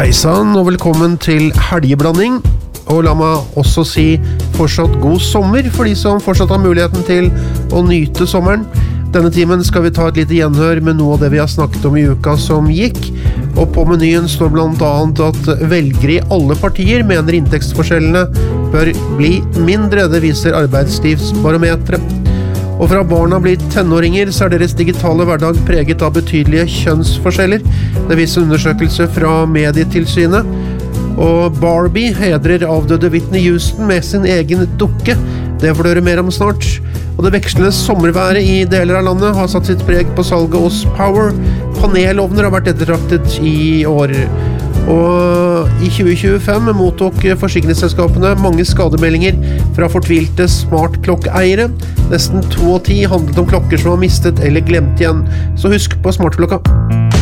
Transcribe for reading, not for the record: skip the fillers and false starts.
Hei sann, og velkommen til helgeblanding. Og la meg også si fortsatt god sommer for de som fortsatt har muligheten til å nyte sommeren. Denne timen skal vi ta et lite gjenhør med noe av det vi har snakket om i uka som gikk. Og på menyen står blant annet at velgere i alle partier mener inntektsforskjellene bør bli mindre. Det viser arbeidslivsbarometeret. Og fra barna blir tenåringer, så er deres digitale hverdag preget av betydelige kjønnsforskjeller. Det viser en undersøkelse fra Medietilsynet. Og Barbie hedrer avdøde Whitney Houston med sin egen dukke. Det får du høre mer om snart. Og det vekslende sommerværet i deler av landet har satt sitt preg på salget hos Power. Panelovner har vært ettertraktet i år. Og i 2025 mottok forsikringsselskapene mange skademeldinger fra fortvilte smartklokkeeiere. Nesten 2 av 10 handlet om klokker som var mistet eller glemt igjen. Så husk på smartklokka.